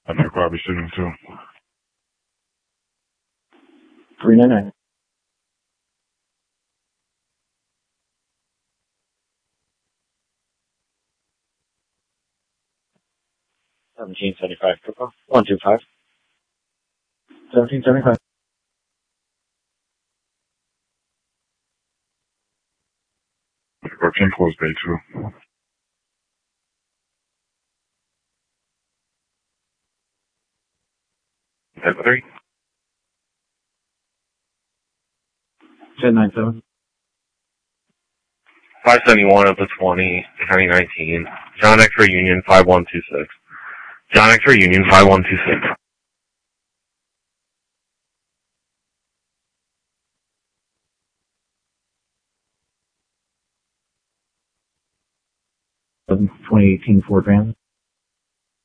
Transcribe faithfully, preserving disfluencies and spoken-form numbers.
I know Bobby shooting too. three nine nine. Seventeen seventy five. One two five. Seventeen seventy five. Fourteen close bay two. Ten three. Ten nine seven. five seventy-one of the twenty, County nineteen. John X-ray Union five one two six. John X-ray Union five one two six. twenty eighteen Ford Ram.